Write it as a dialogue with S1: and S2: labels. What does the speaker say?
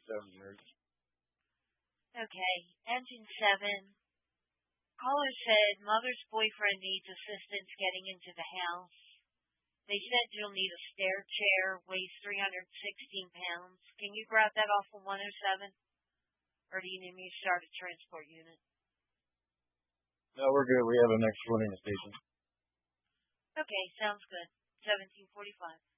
S1: yours.
S2: Okay, engine 7. Caller said mother's boyfriend needs assistance getting into the house. They said you'll need a stair chair, weighs 316 pounds. Can you grab that off of 107? Or do you need me to start a transport unit?
S1: No, we're good. We have a next one in the station.
S2: Okay, sounds good. 1745.